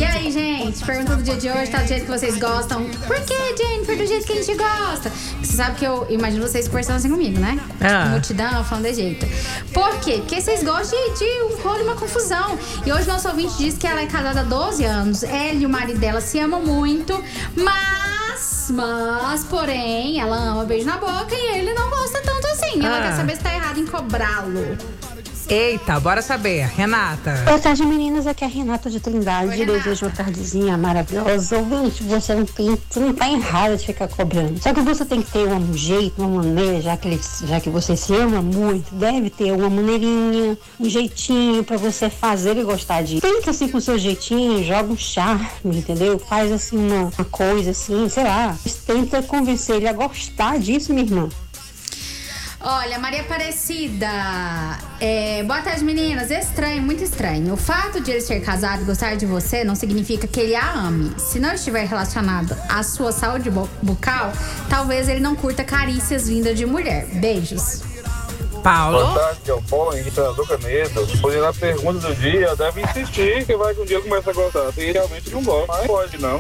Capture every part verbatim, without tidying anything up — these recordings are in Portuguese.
E aí, gente, pergunta do dia de hoje, tá do jeito que vocês gostam. Por que, Jennifer, do jeito que a gente gosta? Você sabe que eu imagino vocês conversando assim comigo, né? Ah. Multidão, falando de jeito. Por quê? Porque vocês gostam de, de um rolo e uma confusão. E hoje nosso ouvinte diz que ela é casada há doze anos. Ela e o marido dela se amam muito, mas, mas, porém, ela ama beijo na boca e ele não gosta tanto assim. Ela Ah. quer saber se tá errado em cobrá-lo. Eita, bora saber. Renata. Boa tarde, meninas. Aqui é a Renata de Trindade. Oi, Renata. Desejo uma tardezinha maravilhosa. Ouvinte, você não tem, você não tá errado de ficar cobrando. Só que você tem que ter um jeito, uma maneira, já que, ele, já que você se ama muito, deve ter uma maneirinha, um jeitinho pra você fazer ele gostar disso. Tenta assim com o seu jeitinho, joga um charme, entendeu? Faz assim uma, uma coisa assim, sei lá. Tenta convencer ele a gostar disso, minha irmã. Olha, Maria Aparecida, é, boa tarde, meninas. Estranho, muito estranho. O fato de ele ser casado e gostar de você não significa que ele a ame. Se não estiver relacionado à sua saúde bu- bucal, talvez ele não curta carícias vindas de mulher. Beijos. Paulo. Boa tarde, é o Paulo Henrique do Canedo. Respondendo a pergunta do dia, deve insistir que vai que um dia começa a gostar. E realmente não gosta, mas pode não.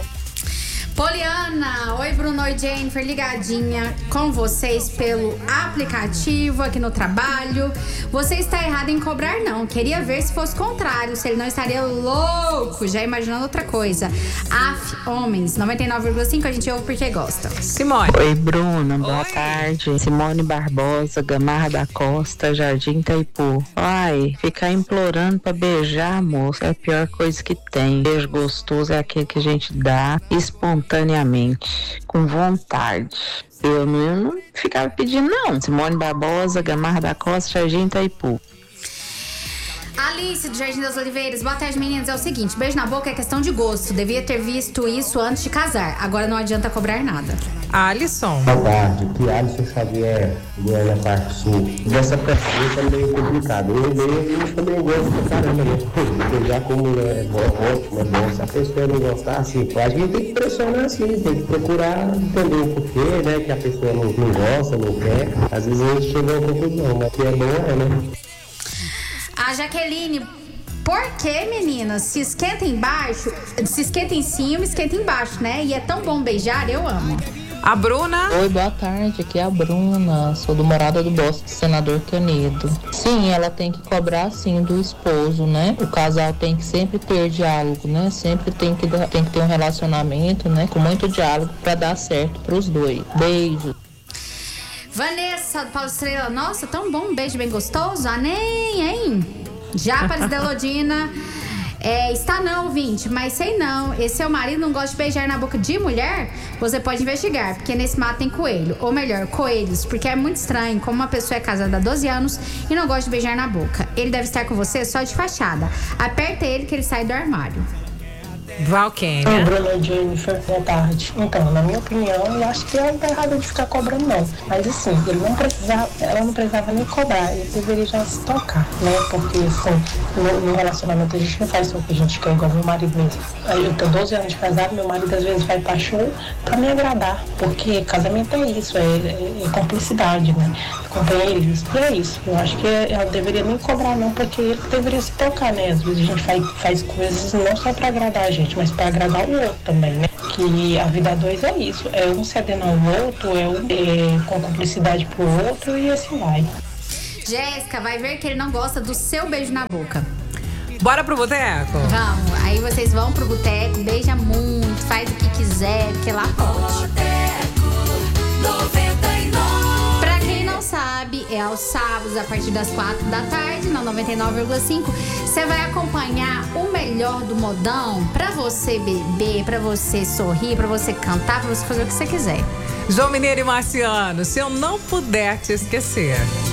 Poliana, oi Bruno, oi Jennifer, ligadinha com vocês pelo aplicativo aqui no trabalho. Você está errado em cobrar não, queria ver se fosse contrário, se ele não estaria louco, já imaginando outra coisa. Af, homens, noventa e nove vírgula cinco, a gente ouve porque gosta. Simone. Oi, Bruna, boa Oi. tarde. Simone Barbosa, Gamarra da Costa, Jardim Itaipu. Ai, ficar implorando pra beijar, moça, é a pior coisa que tem. Beijo gostoso é aquele que a gente dá espontaneamente, com vontade. Eu não, eu não ficava pedindo, não. Simone Barbosa, Gamarra da Costa, Jardim Itaipu. Alice, do Jardim das Oliveiras, boa tarde, meninas. É o seguinte, beijo na boca é questão de gosto. Devia ter visto isso antes de casar. Agora não adianta cobrar nada. Alisson. Boa tarde, aqui é Alisson Xavier, Goiânia Parque Sul. Dessa pergunta é meio complicado. Eu mesmo também gosto pra caramba, né? Beijar como é ótimo, é bom. Se a pessoa não gostar, assim, a gente tem que pressionar assim, tem que procurar entender o porquê, né? Que a pessoa não, não gosta, não quer. Às vezes a gente chega a uma conclusão, mas que é bom, é, né? A Jaqueline, por que, meninas? Se esquenta embaixo, se esquenta em cima, esquenta embaixo, né? E é tão bom beijar, eu amo. A Bruna. Oi, boa tarde, aqui é a Bruna, sou do Morada do Bosque, Senador Canedo. Sim, ela tem que cobrar, sim, do esposo, né? O casal tem que sempre ter diálogo, né? Sempre tem que, tem que ter um relacionamento, né? Com muito diálogo pra dar certo pros dois. Beijo. Vanessa, do Paulo Estrela, nossa, tão bom, um beijo bem gostoso. Ah, nem, hein? Já para Delodina, é, está não, ouvinte, mas sei não. E seu marido não gosta de beijar na boca de mulher? Você pode investigar, porque nesse mato tem coelho. Ou melhor, coelhos, porque é muito estranho como uma pessoa é casada há doze anos e não gosta de beijar na boca. Ele deve estar com você só de fachada. Aperta ele que ele sai do armário. Valquênia. Oi, Bruna e Jennifer, boa tarde. Então, na minha opinião, eu acho que ela não tá errada de ficar cobrando, não. Mas assim, ele não precisava, ela não precisava nem cobrar, ele deveria já se tocar, né? Porque assim, no, no relacionamento a gente não faz só o que a gente quer, igual meu marido mesmo. Aí eu tenho doze anos de casado, meu marido às vezes vai pra show pra me agradar. Porque casamento é isso, é, é, é cumplicidade, né? Companheiros, e é isso. Eu acho que ela deveria nem cobrar, não, porque ele deveria se tocar, né? Às vezes a gente faz, faz coisas não só pra agradar a gente, mas para agradar o outro também, né? Que a vida a dois é isso, é um cedendo ao outro, é um é, com cumplicidade pro outro e assim vai. Jéssica, vai ver que ele não gosta do seu beijo na boca. Bora pro boteco? Vamos, aí vocês vão pro boteco, beija muito, faz o que quiser, porque lá pode. Pra quem não sabe, é aos sábados, a partir das quatro da tarde, na noventa e nove vírgula cinco. Você vai acompanhar o melhor do modão pra você beber, pra você sorrir, pra você cantar, pra você fazer o que você quiser. João Mineiro e Marciano, se eu não puder te esquecer.